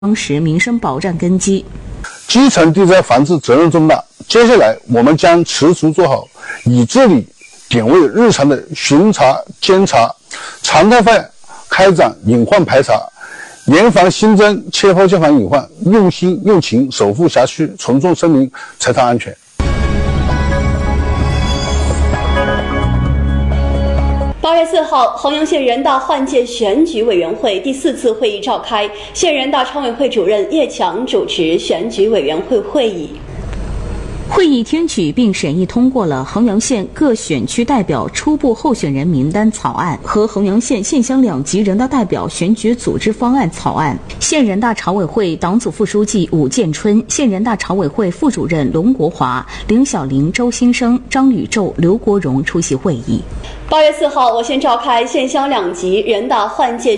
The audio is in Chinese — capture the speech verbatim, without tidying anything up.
当时民生保障根基。 基层地灾防治责任重大，接下来我们将持续做好以治理点位日常的巡查监察，常态化开展隐患排查，严防新增切迫建房隐患，用心用情守护辖区从众生民财产安全。 八月四号，衡阳县人大换届选举委员会第四次会议召开，县人大常委会主任叶强主持选举委员会会议。 会议听取并审议通过了衡阳县各选区代表初步候选人名单草案和衡阳县县乡两级人大代表选举组织方案草案。县人大常委会党组副书记武建春、县人大常委会副主任龙国华、林小玲、周新生、张宇宙、刘国荣出席会议。 八月四号，我县召开县乡两级人大换届